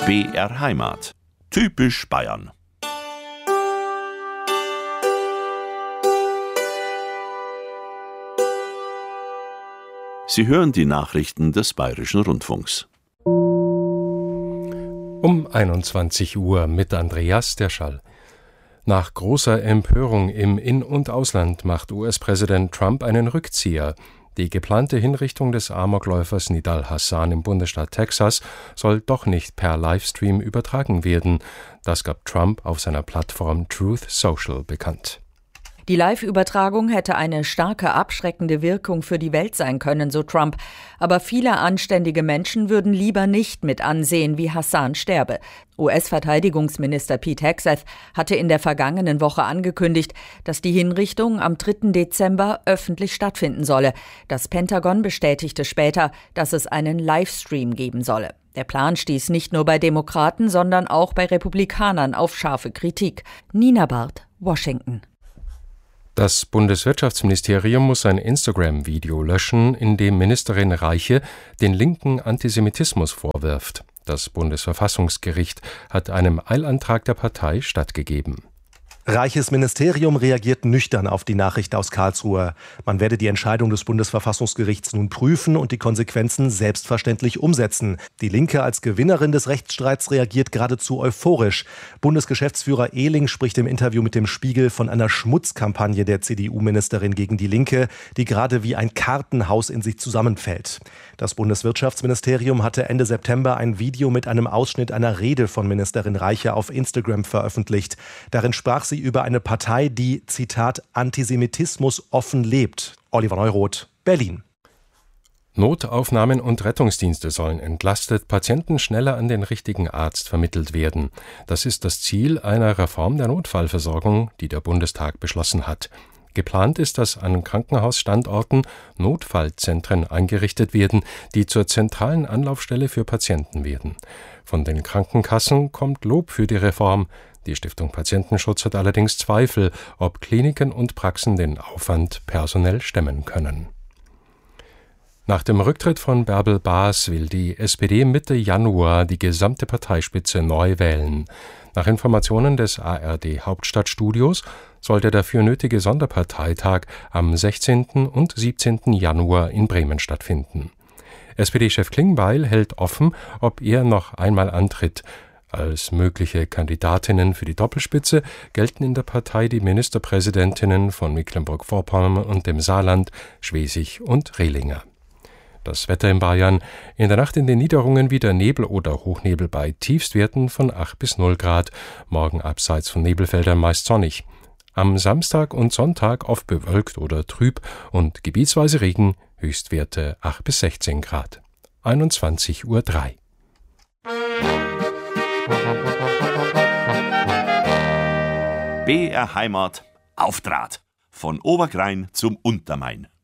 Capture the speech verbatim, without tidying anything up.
B R Heimat. Typisch Bayern. Sie hören die Nachrichten des Bayerischen Rundfunks. Um einundzwanzig Uhr mit Andreas Derschall. Nach großer Empörung im In- und Ausland macht U S-Präsident Trump einen Rückzieher. Die geplante Hinrichtung des Amokläufers Nidal Hasan im Bundesstaat Texas soll doch nicht per Livestream übertragen werden. Das gab Trump auf seiner Plattform Truth Social bekannt. Die Live-Übertragung hätte eine starke abschreckende Wirkung für die Welt sein können, so Trump. Aber viele anständige Menschen würden lieber nicht mit ansehen, wie Hasan sterbe. U S-Verteidigungsminister Pete Hegseth hatte in der vergangenen Woche angekündigt, dass die Hinrichtung am dritten Dezember öffentlich stattfinden solle. Das Pentagon bestätigte später, dass es einen Livestream geben solle. Der Plan stieß nicht nur bei Demokraten, sondern auch bei Republikanern auf scharfe Kritik. Nina Barth, Washington. Das Bundeswirtschaftsministerium muss ein Instagram-Video löschen, in dem Ministerin Reiche den linken Antisemitismus vorwirft. Das Bundesverfassungsgericht hat einem Eilantrag der Partei stattgegeben. Reiches Ministerium reagiert nüchtern auf die Nachricht aus Karlsruhe. Man werde die Entscheidung des Bundesverfassungsgerichts nun prüfen und die Konsequenzen selbstverständlich umsetzen. Die Linke als Gewinnerin des Rechtsstreits reagiert geradezu euphorisch. Bundesgeschäftsführer Ehling spricht im Interview mit dem Spiegel von einer Schmutzkampagne der C D U-Ministerin gegen die Linke, die gerade wie ein Kartenhaus in sich zusammenfällt. Das Bundeswirtschaftsministerium hatte Ende September ein Video mit einem Ausschnitt einer Rede von Ministerin Reiche auf Instagram veröffentlicht. Darin sprach sie über eine Partei, die, Zitat, Antisemitismus offen lebt. Oliver Neuroth, Berlin. Notaufnahmen und Rettungsdienste sollen entlastet, Patienten schneller an den richtigen Arzt vermittelt werden. Das ist das Ziel einer Reform der Notfallversorgung, die der Bundestag beschlossen hat. Geplant ist, dass an Krankenhausstandorten Notfallzentren eingerichtet werden, die zur zentralen Anlaufstelle für Patienten werden. Von den Krankenkassen kommt Lob für die Reform. Die Stiftung Patientenschutz hat allerdings Zweifel, ob Kliniken und Praxen den Aufwand personell stemmen können. Nach dem Rücktritt von Bärbel Baas will die S P D Mitte Januar die gesamte Parteispitze neu wählen. Nach Informationen des A R D-Hauptstadtstudios soll der dafür nötige Sonderparteitag am sechzehnten und siebzehnten Januar in Bremen stattfinden. S P D-Chef Klingbeil hält offen, ob er noch einmal antritt. Als mögliche Kandidatinnen für die Doppelspitze gelten in der Partei die Ministerpräsidentinnen von Mecklenburg-Vorpommern und dem Saarland, Schwesig und Rehlinger. Das Wetter in Bayern: in der Nacht in den Niederungen wieder Nebel oder Hochnebel bei Tiefstwerten von acht bis null Grad, morgen abseits von Nebelfeldern meist sonnig. Am Samstag und Sonntag oft bewölkt oder trüb und gebietsweise Regen, Höchstwerte acht bis sechzehn Grad. einundzwanzig Uhr drei. B R Heimat auf Draht. Von Oberkrain zum Untermain.